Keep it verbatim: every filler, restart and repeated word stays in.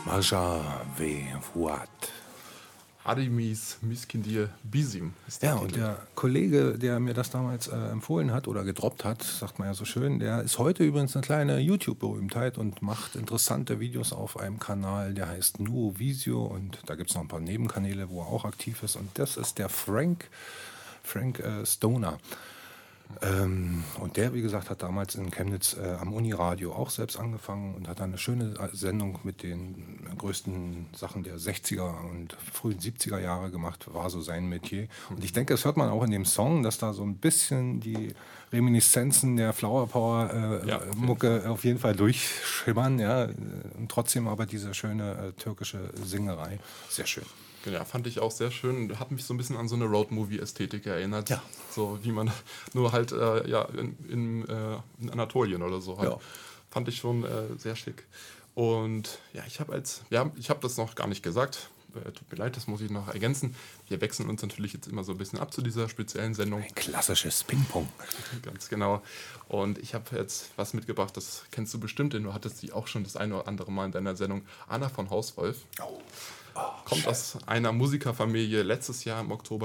Maja ve Fuat. Adimis Miskindir Bisim ist der Ja, Titel. und der Kollege, der mir das damals äh, empfohlen hat oder gedroppt hat, sagt man ja so schön, der ist heute übrigens eine kleine YouTube-Berühmtheit und macht interessante Videos auf einem Kanal, der heißt Nuo Visio, und da gibt es noch ein paar Nebenkanäle, wo er auch aktiv ist, und das ist der Frank, Frank äh, Stoner. Ähm, und der, wie gesagt, hat damals in Chemnitz äh, am Uniradio auch selbst angefangen und hat dann eine schöne äh, Sendung mit den größten Sachen der sechziger und frühen siebziger Jahre gemacht, war so sein Metier. Und ich denke, das hört man auch in dem Song, dass da so ein bisschen die Reminiszenzen der Flower Power äh, Ja, auf jeden Mucke auf jeden Fall durchschimmern, ja, und trotzdem aber diese schöne äh, türkische Singerei. Sehr schön. Ja, fand ich auch sehr schön. Hat mich so ein bisschen an so eine Road-Movie-Ästhetik erinnert. Ja. So wie man, nur halt äh, ja, in, in, äh, in Anatolien oder so halt. Ja. Fand ich schon äh, sehr schick. Und ja, ich habe als, ja, ich habe das noch gar nicht gesagt. Äh, tut mir leid, das muss ich noch ergänzen. Wir wechseln uns natürlich jetzt immer so ein bisschen ab zu dieser speziellen Sendung. Ein klassisches Ping-Pong. Ganz genau. Und ich habe jetzt was mitgebracht, das kennst du bestimmt, denn du hattest die auch schon das eine oder andere Mal in deiner Sendung. Anna von Hauswolf. Oh. Kommt aus einer Musikerfamilie, letztes Jahr im Oktober